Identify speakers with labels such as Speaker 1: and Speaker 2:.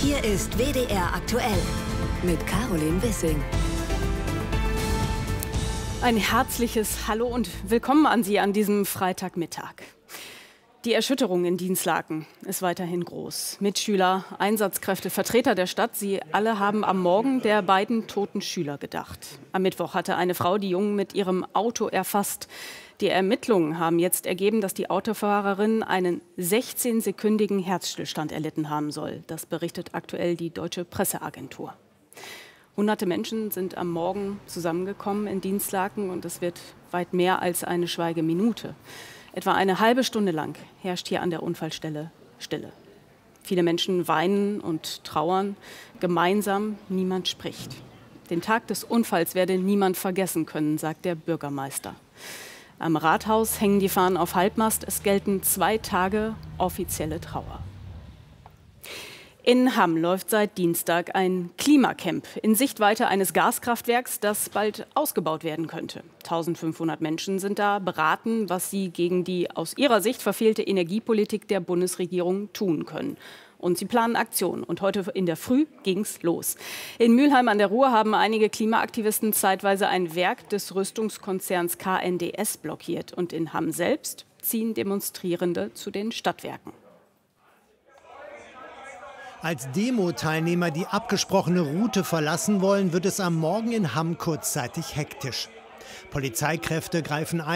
Speaker 1: Hier ist WDR aktuell mit Caroline Wissing.
Speaker 2: Ein herzliches Hallo und willkommen an Sie an diesem Freitagmittag. Die Erschütterung in Dinslaken ist weiterhin groß. Mitschüler, Einsatzkräfte, Vertreter der Stadt, sie alle haben am Morgen der beiden toten Schüler gedacht. Am Mittwoch hatte eine Frau die Jungen mit ihrem Auto erfasst. Die Ermittlungen haben jetzt ergeben, dass die Autofahrerin einen 16-sekündigen Herzstillstand erlitten haben soll. Das berichtet aktuell die Deutsche Presseagentur. Hunderte Menschen sind am Morgen zusammengekommen in Dinslaken und es wird weit mehr als eine Schweigeminute. Etwa eine halbe Stunde lang herrscht hier an der Unfallstelle Stille. Viele Menschen weinen und trauern gemeinsam, niemand spricht. Den Tag des Unfalls werde niemand vergessen können, sagt der Bürgermeister. Am Rathaus hängen die Fahnen auf Halbmast. Es gelten 2 Tage offizielle Trauer. In Hamm läuft seit Dienstag ein Klimacamp in Sichtweite eines Gaskraftwerks, das bald ausgebaut werden könnte. 1500 Menschen sind da, beraten, was sie gegen die aus ihrer Sicht verfehlte Energiepolitik der Bundesregierung tun können. Und sie planen Aktionen. Und heute in der Früh ging's los. In Mülheim an der Ruhr haben einige Klimaaktivisten zeitweise ein Werk des Rüstungskonzerns KNDS blockiert. Und in Hamm selbst ziehen Demonstrierende zu den Stadtwerken.
Speaker 3: Als Demo-Teilnehmer die abgesprochene Route verlassen wollen, wird es am Morgen in Hamm kurzzeitig hektisch. Polizeikräfte greifen ein.